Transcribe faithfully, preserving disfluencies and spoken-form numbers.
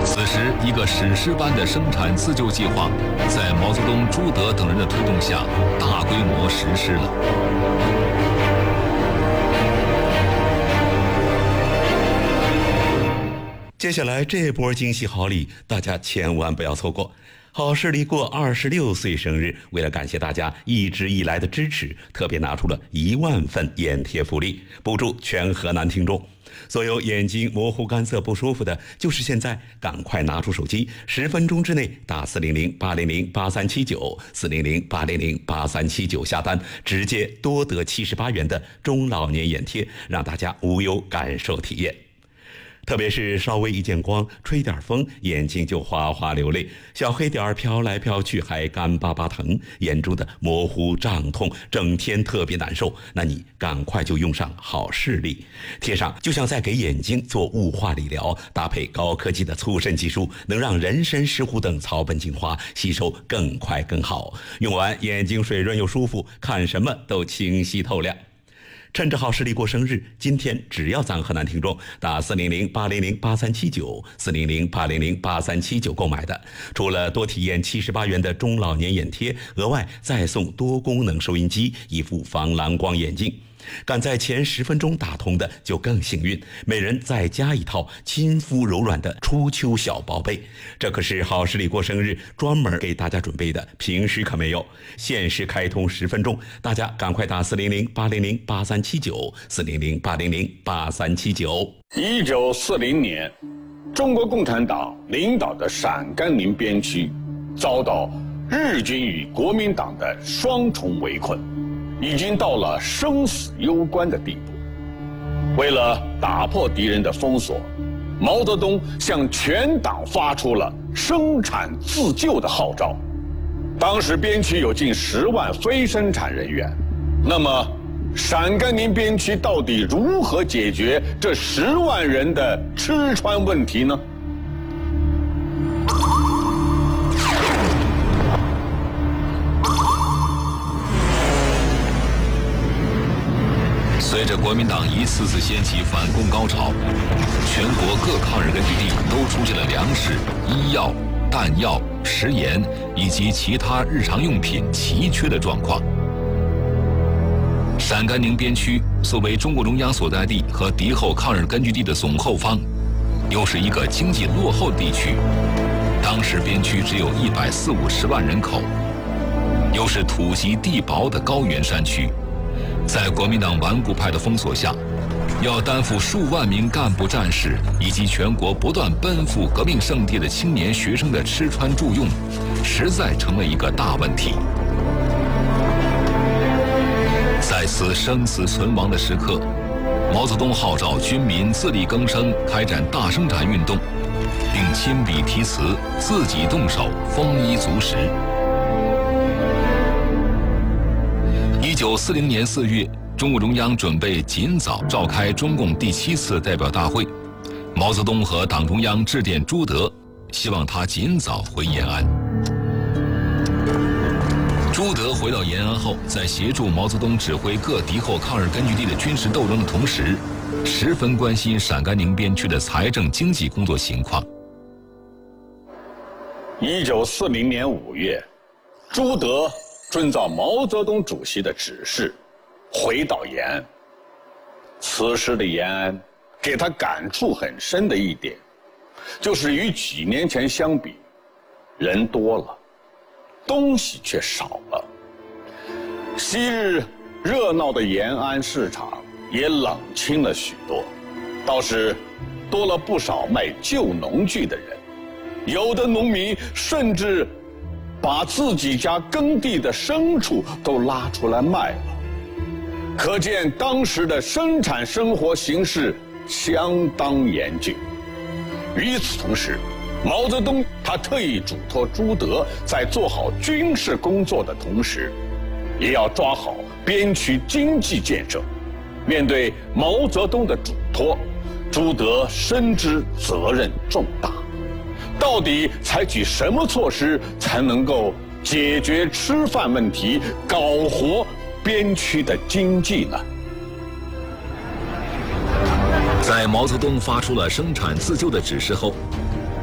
此时，一个史诗般的生产自救计划，在毛泽东、朱德等人的推动下，大规模实施了。 接下来这波惊喜好礼，大家千万不要错过。好视力过二十六岁生日，为了感谢大家一直以来的支持，特别拿出了一万份眼贴福利，补助全河南听众。所有眼睛模糊、干涩、不舒服的，就是现在赶快拿出手机，十分钟之内打四零零八零零八三七九四零零八零零八三七九下单，直接多得七十八元的中老年眼贴，让大家无忧感受体验。特别是稍微一见光，吹点风，眼睛就哗哗流泪，小黑点飘来飘去，还干巴巴疼，眼中的模糊胀痛，整天特别难受。那你赶快就用上好视力，贴上就像在给眼睛做雾化理疗，搭配高科技的促渗技术，能让人参、石斛等草本精华吸收更快更好，用完眼睛水润又舒服，看什么都清晰透亮。趁着好视力过生日，今天只要咱河南听众打四零零八零零八三七九四零零八零零八三七九购买的，除了多体验七十八元的中老年眼贴，额外再送多功能收音机、一副防蓝光眼镜。赶在前十分钟打通的就更幸运，每人再加一套亲肤柔软的初秋小宝贝。这可是好视力过生日专门给大家准备的，平时可没有。限时开通十分钟，大家赶快打四零零八零零八三七九四零零八零零八三七九。 一九四零年，中国共产党领导的陕甘宁边区遭到日军与国民党的双重围困，已经到了生死攸关的地步。为了打破敌人的封锁，毛泽东向全党发出了生产自救的号召。当时边区有近十万非生产人员，那么陕甘宁边区到底如何解决这十万人的吃穿问题呢？ 随着国民党一次次掀起反攻高潮，全国各抗日根据地都出现了粮食、医药、弹药、食盐以及其他日常用品奇缺的状况。陕甘宁边区作为中共中央所在地和敌后抗日根据地的总后方，又是一个经济落后的地区。当时边区只有一百四五十万人口，又是土瘠地薄的高原山区。在国民党顽固派的封锁下，要担负数万名干部战士以及全国不断奔赴革命圣地的青年学生的吃穿住用，实在成了一个大问题。在此生死存亡的时刻，毛泽东号召军民自力更生，开展大生产运动，并亲笔题词，自己动手，丰衣足食。一九四零年四月，中共中央准备尽早召开中共第七次代表大会，毛泽东和党中央致电朱德，希望他尽早回延安。朱德回到延安后，在协助毛泽东指挥各敌后抗日根据地的军事斗争的同时，十分关心陕甘宁边区的财政经济工作情况。 一九四零年五月，朱德遵照毛泽东主席的指示，回到延安。此时的延安给他感触很深的一点，就是与几年前相比，人多了，东西却少了。昔日热闹的延安市场也冷清了许多，倒是多了不少卖旧农具的人，有的农民甚至把自己家耕地的牲畜都拉出来卖了，可见当时的生产生活形势相当严峻。与此同时，毛泽东他特意嘱托朱德，在做好军事工作的同时，也要抓好边区经济建设。面对毛泽东的嘱托，朱德深知责任重大。到底采取什么措施才能够解决吃饭问题，搞活边区的经济呢？ 在毛泽东发出了生产自救的指示后，